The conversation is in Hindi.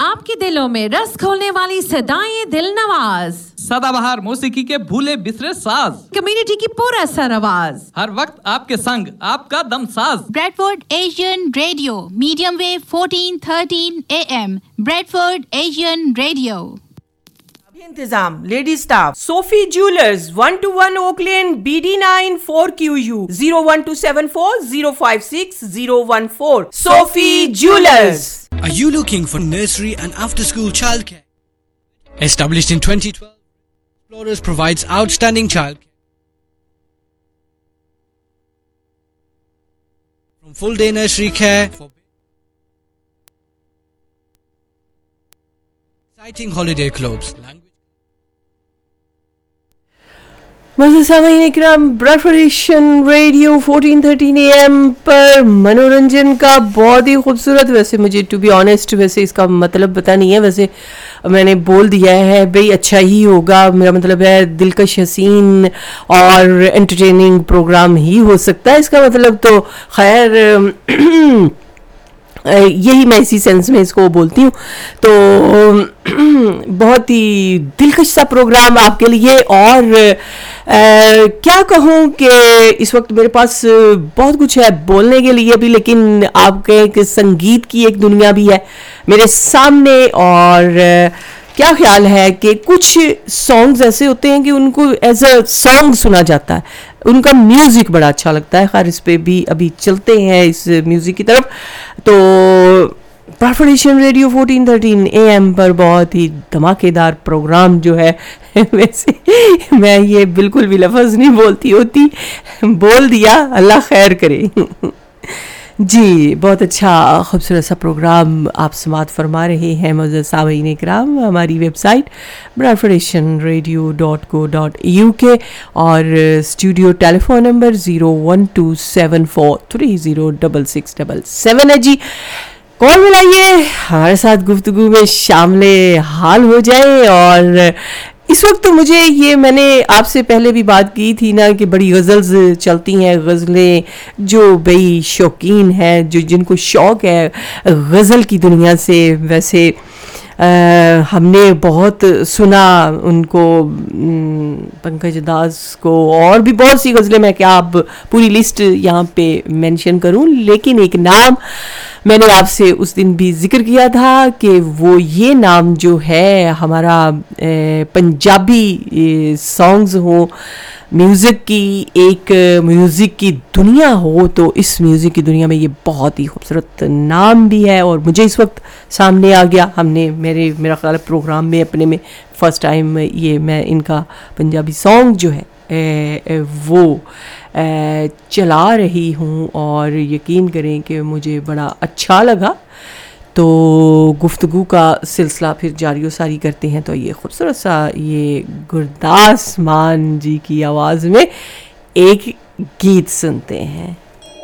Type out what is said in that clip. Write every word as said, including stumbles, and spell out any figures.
आपके दिलों में रस खोलने वाली सदाएं दिल नवाज, सदाबहार मौसीकी के भूले बिसरे साज, कम्युनिटी की पूरा सर आवाज, हर वक्त आपके संग आपका दम साज। Bradford Asian radio, medium wave fourteen thirteen A M, Bradford Asian radio. इंतजाम lady staff Sophie jewellers, one two one okay lane, B D nine four Q U, zero one two seven four zero five six zero one four. Sophie jewellers. Are you looking for nursery and after-school childcare? Established in twenty twelve, Explorers provides outstanding childcare. From full-day nursery care for exciting holiday clubs, language. Bradford radio fourteen thirteen A M पर मनोरंजन का बहुत ही खूबसूरत, वैसे मुझे टू बी ऑनेस्ट वैसे इसका मतलब पता नहीं है, वैसे मैंने बोल दिया है भाई अच्छा ही होगा, मेरा मतलब है दिलकश हसीन और एंटरटेनिंग प्रोग्राम ही हो सकता है इसका मतलब, तो खैर यही मैं इसी सेंस में इसको बोलती हूँ। तो बहुत ही दिलकश सा प्रोग्राम आपके लिए, और आ, क्या कहूँ कि इस वक्त मेरे पास बहुत कुछ है बोलने के लिए भी, लेकिन आपके एक संगीत की एक दुनिया भी है मेरे सामने। और क्या ख्याल है कि कुछ सॉन्ग्स ऐसे होते हैं कि उनको एज अ सॉन्ग सुना जाता है, उनका म्यूज़िक बड़ा अच्छा लगता है। खैर इस पे भी अभी चलते हैं इस म्यूज़िक की तरफ। तो Bradford radio fourteen thirteen A M पर बहुत ही धमाकेदार प्रोग्राम जो है वैसे मैं ये बिल्कुल भी लफ्ज़ नहीं बोलती होती, बोल दिया, अल्लाह खैर करे जी। बहुत अच्छा खूबसूरत सा प्रोग्राम आप समात फरमा रहे हैं मौजूद सामीन इकराम। हमारी website Bradford radio dot co dot U के और studio telephone number zero one two seven four three zero double six double seven है जी। कॉल मिलाइए, हमारे साथ गुफ्तगू में शामिल हाल हो जाए। और इस वक्त तो मुझे ये, मैंने आपसे पहले भी बात की थी ना कि बड़ी गज़ल्स चलती हैं, गज़लें जो बई शौकीन हैं, जो जिनको शौक़ है गज़ल की दुनिया से, वैसे आ, हमने बहुत सुना उनको, पंकज दास को, और भी बहुत सी गज़लें, मैं क्या आप पूरी लिस्ट यहाँ पे मेंशन करूँ, लेकिन एक नाम मैंने आपसे उस दिन भी जिक्र किया था कि वो ये नाम जो है हमारा पंजाबी सॉन्ग्स हो, म्यूज़िक की एक म्यूज़िक की दुनिया हो, तो इस म्यूज़िक की दुनिया में ये बहुत ही खूबसूरत नाम भी है। और मुझे इस वक्त सामने आ गया, हमने मेरे मेरा ख्याल प्रोग्राम में अपने में फ़र्स्ट टाइम ये मैं इनका पंजाबी सॉन्ग जो है ए, ए, वो ए, चला रही हूँ, और यकीन करें कि मुझे बड़ा अच्छा लगा। तो गुफ्तगू का सिलसिला फिर जारी सारी करते हैं। तो ये खूबसूरत सा ये गुरदास मान जी की आवाज़ में एक गीत सुनते हैं।